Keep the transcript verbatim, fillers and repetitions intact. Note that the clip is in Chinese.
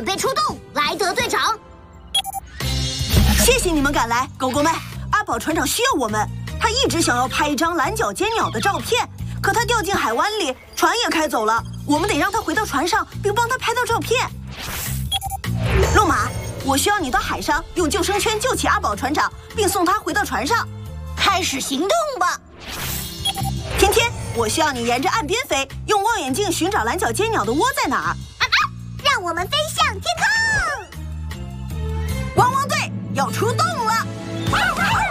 准备出动，来得最长。 谢谢你们赶来，狗狗们。阿宝船长需要我们，他一直想要拍一张蓝脚尖鸟的照片，可他掉进海湾里，船也开走了。我们得让他回到船上，并帮他拍到照片。路马，我需要你到海上用救生圈救起阿宝船长，并送他回到船上。 开始行动吧。 天天，我需要你沿着岸边飞，用望远镜寻找蓝脚尖鸟的窝在哪儿。啊啊！让我们飞向天空。 汪汪队要出动了！